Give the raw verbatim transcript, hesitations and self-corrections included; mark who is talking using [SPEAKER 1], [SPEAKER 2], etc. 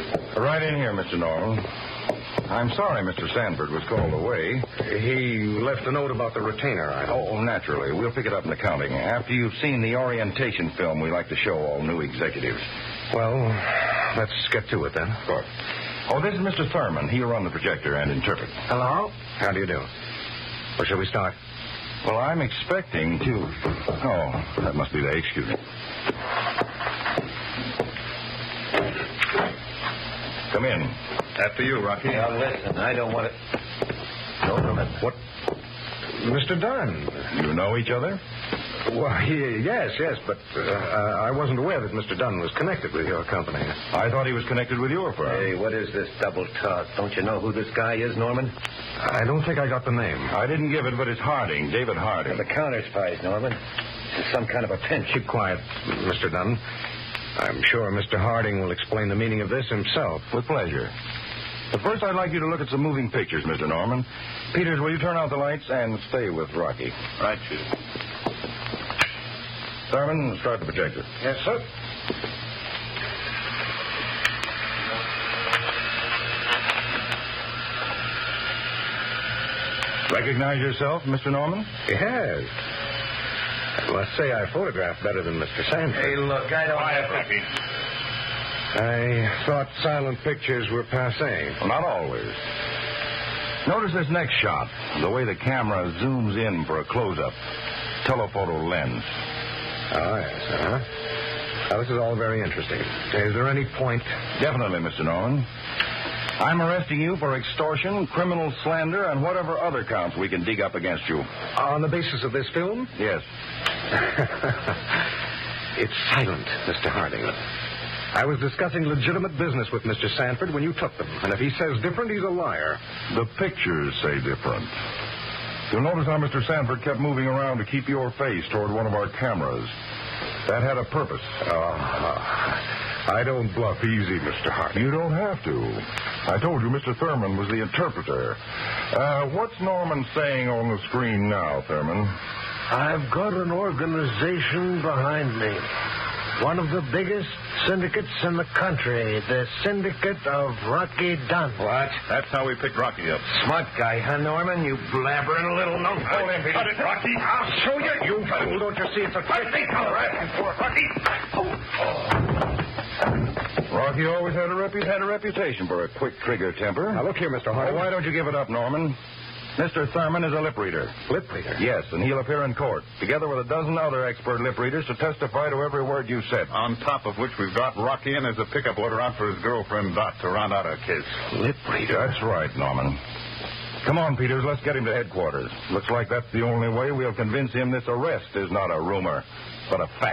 [SPEAKER 1] Right in here, Mister Norman. I'm sorry Mister Sanford was called away.
[SPEAKER 2] He left a note about the retainer item.
[SPEAKER 1] Oh, naturally. We'll pick it up in accounting. After you've seen the orientation film we like to show all new executives.
[SPEAKER 2] Well, let's get to it then.
[SPEAKER 1] Of course. Oh, this is Mister Thurman. He'll run the projector and interpret.
[SPEAKER 2] Hello? How do you do? Where shall we start?
[SPEAKER 1] Well, I'm expecting to... Oh, that must be the... Excuse me. Come in. After you, Rocky.
[SPEAKER 3] Now, listen, I don't want to... No, no,
[SPEAKER 2] What? Mister Dunn.
[SPEAKER 1] You know each other?
[SPEAKER 2] Well, he, yes, yes, but uh, uh, I wasn't aware that Mister Dunn was connected with your company.
[SPEAKER 1] I thought he was connected with your firm.
[SPEAKER 3] Hey, what is this double talk? Don't you know who this guy is, Norman?
[SPEAKER 2] I don't think I got the name.
[SPEAKER 1] I didn't give it, but it's Harding, David Harding.
[SPEAKER 3] The counter spies, Norman. This is some kind of a pinch.
[SPEAKER 2] Keep quiet, Mister Dunn. I'm sure Mister Harding will explain the meaning of this himself.
[SPEAKER 1] With pleasure. But first, I'd like you to look at some moving pictures, Mister Norman. Peters, will you turn out the lights and stay with Rocky?
[SPEAKER 3] Right, you.
[SPEAKER 1] Thurman, start the projector.
[SPEAKER 2] Yes, sir.
[SPEAKER 1] Recognize yourself, Mister Norman?
[SPEAKER 2] Yes. I must say I photographed better than Mister Sanford.
[SPEAKER 3] Hey, look, I don't
[SPEAKER 1] Quiet,
[SPEAKER 3] have...
[SPEAKER 1] Rocky.
[SPEAKER 2] I thought silent pictures were passé.
[SPEAKER 1] Well, not always. Notice this next shot, the way the camera zooms in for a close-up. Telephoto lens.
[SPEAKER 2] Oh, yes, uh-huh. Now, this is all very interesting. Is there any point?
[SPEAKER 1] Definitely, Mister Norman. I'm arresting you for extortion, criminal slander, and whatever other counts we can dig up against you.
[SPEAKER 2] On the basis of this film?
[SPEAKER 1] Yes.
[SPEAKER 2] It's silent, Mister Harding. I was discussing legitimate business with Mister Sanford when you took them. And if he says different, he's a liar.
[SPEAKER 1] The pictures say different. You'll notice how Mister Sanford kept moving around to keep your face toward one of our cameras. That had a purpose.
[SPEAKER 2] Uh, I don't bluff easy, Mister Harding.
[SPEAKER 1] You don't have to. I told you Mister Thurman was the interpreter. Uh, what's Norman saying on the screen now, Thurman?
[SPEAKER 4] I've got an organization behind me. One of the biggest syndicates in the country. The Syndicate of Rocky Dunn.
[SPEAKER 3] What?
[SPEAKER 1] That's how we picked Rocky up.
[SPEAKER 3] Smart guy, huh, Norman? You blabbering little number.
[SPEAKER 1] Hold him, Peter.
[SPEAKER 3] Cut it, Rocky. I'll show you. You fool. Don't you see it's a trick? All right. Rocky. Oh.
[SPEAKER 1] Rocky always had a, repu- had a reputation for a quick trigger temper.
[SPEAKER 2] Now, look here, Mister
[SPEAKER 1] Oh,
[SPEAKER 2] Harding.
[SPEAKER 1] why don't you give it up, Norman? Mister Thurman is a lip reader.
[SPEAKER 2] Lip reader?
[SPEAKER 1] Yes, and he'll appear in court, together with a dozen other expert lip readers to testify to every word you said.
[SPEAKER 5] On top of which we've got Rocky in as a pickup loader out for his girlfriend, Dot, to round out our case.
[SPEAKER 2] Lip reader?
[SPEAKER 1] That's right, Norman. Come on, Peters, let's get him to headquarters. Looks like that's the only way we'll convince him this arrest is not a rumor, but a fact.